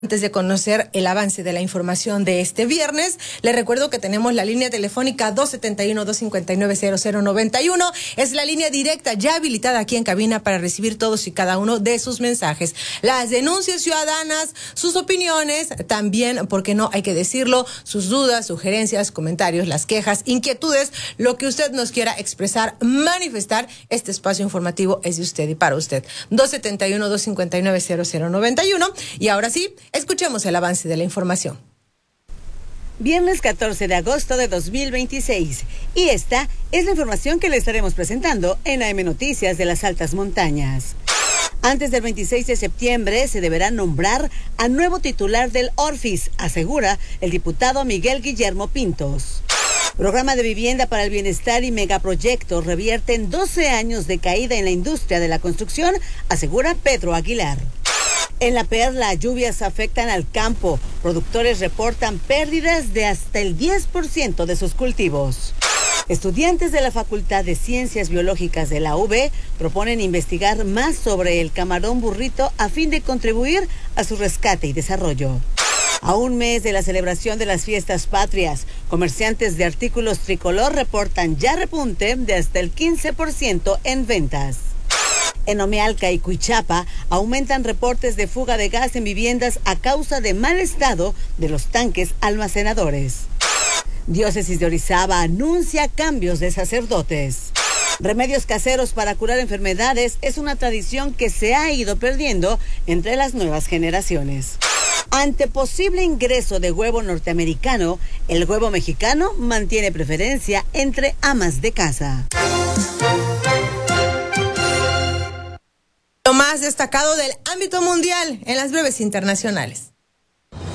Antes de conocer el avance de la información de este viernes, les recuerdo que tenemos la línea telefónica 271-259-0091. Es la línea directa ya habilitada aquí en cabina para recibir todos y cada uno de sus mensajes. Las denuncias ciudadanas, sus opiniones, también, ¿por qué no? Hay que decirlo, sus dudas, sugerencias, comentarios, las quejas, inquietudes, lo que usted nos quiera expresar, manifestar. Este espacio informativo es de usted y para usted. 271-259-0091. Y ahora sí, escuchemos el avance de la información. Viernes 14 de agosto de 2026. Y esta es la información que le estaremos presentando en AM Noticias de las Altas Montañas. Antes del 26 de septiembre se deberá nombrar a nuevo titular del ORFIS, asegura el diputado Miguel Guillermo Pintos. Programa de vivienda para el bienestar y megaproyectos revierten 12 años de caída en la industria de la construcción, asegura Pedro Aguilar. En La Perla, lluvias afectan al campo. Productores reportan pérdidas de hasta el 10% de sus cultivos. Estudiantes de la Facultad de Ciencias Biológicas de la UB proponen investigar más sobre el camarón burrito a fin de contribuir a su rescate y desarrollo. A un mes de la celebración de las fiestas patrias, comerciantes de artículos tricolor reportan ya repunte de hasta el 15% en ventas. En Omealca y Cuichapa aumentan reportes de fuga de gas en viviendas a causa de mal estado de los tanques almacenadores. Diócesis de Orizaba anuncia cambios de sacerdotes. Remedios caseros para curar enfermedades es una tradición que se ha ido perdiendo entre las nuevas generaciones. Ante posible ingreso de huevo norteamericano, el huevo mexicano mantiene preferencia entre amas de casa. Lo más destacado del ámbito mundial en las breves internacionales.